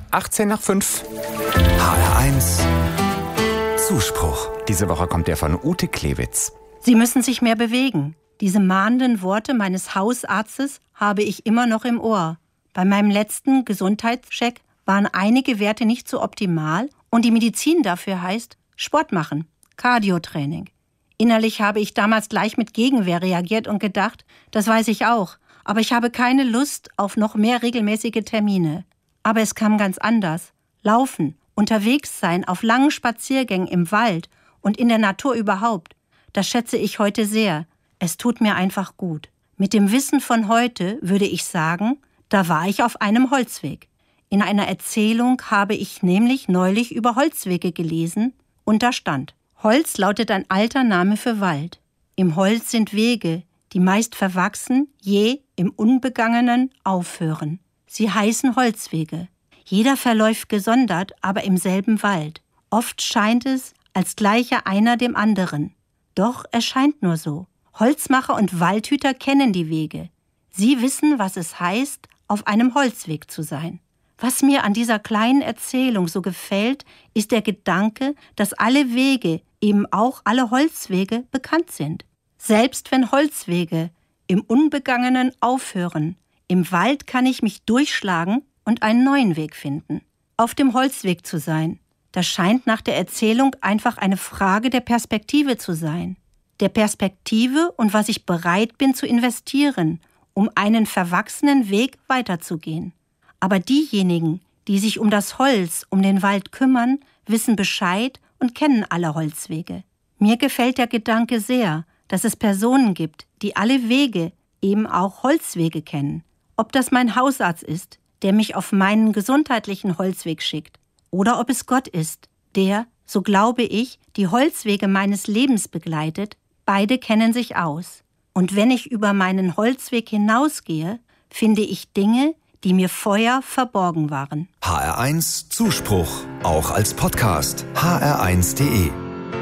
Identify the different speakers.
Speaker 1: 18:05.
Speaker 2: HR1 Zuspruch.
Speaker 1: Diese Woche kommt der von Ute Klewitz.
Speaker 3: Sie müssen sich mehr bewegen. Diese mahnenden Worte meines Hausarztes habe ich immer noch im Ohr. Bei meinem letzten Gesundheitscheck waren einige Werte nicht so optimal und die Medizin dafür heißt Sport machen, Cardio-Training. Innerlich habe ich damals gleich mit Gegenwehr reagiert und gedacht, das weiß ich auch, aber ich habe keine Lust auf noch mehr regelmäßige Termine. Aber es kam ganz anders. Laufen, unterwegs sein auf langen Spaziergängen im Wald und in der Natur überhaupt, das schätze ich heute sehr. Es tut mir einfach gut. Mit dem Wissen von heute würde ich sagen, da war ich auf einem Holzweg. In einer Erzählung habe ich nämlich neulich über Holzwege gelesen und da stand: Holz lautet ein alter Name für Wald. Im Holz sind Wege, die meist verwachsen, je im Unbegangenen aufhören. Sie heißen Holzwege. Jeder verläuft gesondert, aber im selben Wald. Oft scheint es, als gleiche einer dem anderen. Doch es scheint nur so. Holzmacher und Waldhüter kennen die Wege. Sie wissen, was es heißt, auf einem Holzweg zu sein. Was mir an dieser kleinen Erzählung so gefällt, ist der Gedanke, dass alle Wege, eben auch alle Holzwege, bekannt sind. Selbst wenn Holzwege im Unbegangenen aufhören, im Wald kann ich mich durchschlagen und einen neuen Weg finden. Auf dem Holzweg zu sein, das scheint nach der Erzählung einfach eine Frage der Perspektive zu sein. Der Perspektive und was ich bereit bin zu investieren, um einen verwachsenen Weg weiterzugehen. Aber diejenigen, die sich um das Holz, um den Wald kümmern, wissen Bescheid und kennen alle Holzwege. Mir gefällt der Gedanke sehr, dass es Personen gibt, die alle Wege, eben auch Holzwege kennen. Ob das mein Hausarzt ist, der mich auf meinen gesundheitlichen Holzweg schickt, oder ob es Gott ist, der, so glaube ich, die Holzwege meines Lebens begleitet, beide kennen sich aus. Und wenn ich über meinen Holzweg hinausgehe, finde ich Dinge, die mir vorher verborgen waren.
Speaker 2: HR1 Zuspruch, auch als Podcast. hr1.de